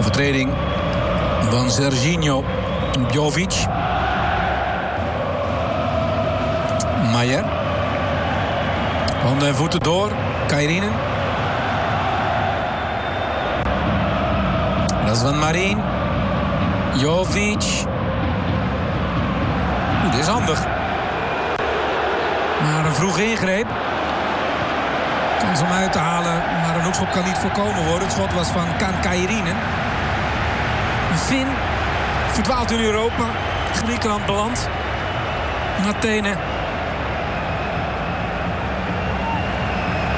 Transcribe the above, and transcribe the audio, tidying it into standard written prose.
Overtreding van Serginho Jovic. Maier. Handen en voeten door. Kairinen. Dat is van Marin. Jovic. Dit is handig. Maar een vroege ingreep. Kans om uit te halen, maar een hoekschop kan niet voorkomen worden. Het schot was van Kaan Kairinen. Een Fin verdwaalt in Europa. Griekenland belandt. In Athene